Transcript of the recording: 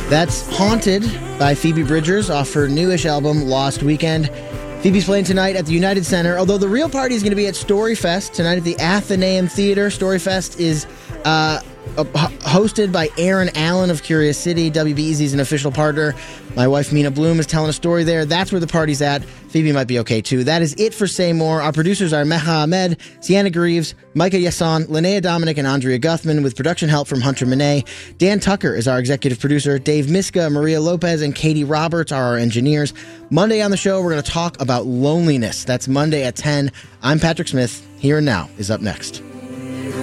That's Haunted by Phoebe Bridgers off her newish album, Lost Weekend. Phoebe's playing tonight at the United Center, although the real party is going to be at Storyfest tonight at the Athenaeum Theater. Storyfest is hosted by Aaron Allen of Curious City. WBEZ is an official partner. My wife, Mina Bloom, is telling a story there. That's where the party's at. Phoebe might be okay, too. That is it for Say More. Our producers are Meha Ahmed, Sienna Greaves, Micah Yasson, Linnea Dominic, and Andrea Guthman, with production help from Hunter Monet. Dan Tucker is our executive producer. Dave Miska, Maria Lopez, and Katie Roberts are our engineers. Monday on the show, we're going to talk about loneliness. That's Monday at 10. I'm Patrick Smith. Here and Now is up next.